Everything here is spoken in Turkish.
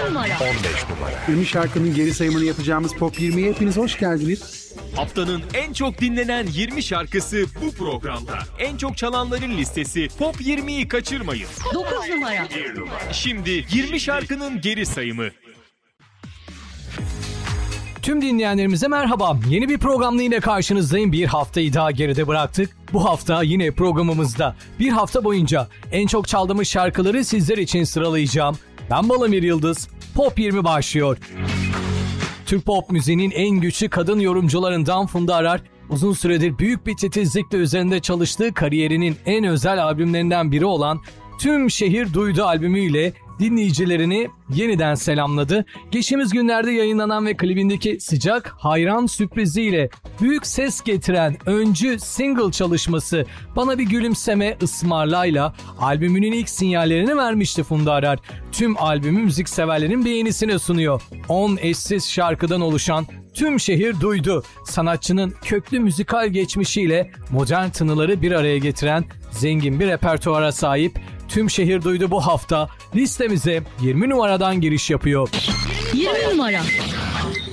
numara. 15 numara. 20 şarkının geri sayımını yapacağımız Pop 20'ye hepiniz hoş geldiniz. Haftanın en çok dinlenen 20 şarkısı bu programda. En çok çalanların listesi Pop 20'yi kaçırmayın. 9 numara. Şimdi 20 şarkının geri sayımı. Tüm dinleyenlerimize merhaba. Yeni bir programla yine karşınızdayım. Bir haftayı daha geride bıraktık. Bu hafta yine programımızda bir hafta boyunca en çok çaldığımız şarkıları sizler için sıralayacağım. Ben Balamir Yıldız. Pop 20 başlıyor. Türk pop müziğinin en güçlü kadın yorumcularından Funda Arar, uzun süredir büyük bir titizlikle üzerinde çalıştığı kariyerinin en özel albümlerinden biri olan Tüm Şehir Duydu albümüyle dinleyicilerini yeniden selamladı. Geçtiğimiz günlerde yayınlanan ve klibindeki sıcak hayran sürpriziyle büyük ses getiren öncü single çalışması Bana Bir Gülümseme Ismarlayla albümünün ilk sinyallerini vermişti Funda Arar. Tüm albümü müzikseverlerin beğenisine sunuyor. 10 eşsiz şarkıdan oluşan Tüm Şehir Duydu, sanatçının köklü müzikal geçmişiyle modern tınıları bir araya getiren zengin bir repertuara sahip. Tüm Şehir Duydu bu hafta listemize 20 numaradan giriş yapıyor. 20 numara.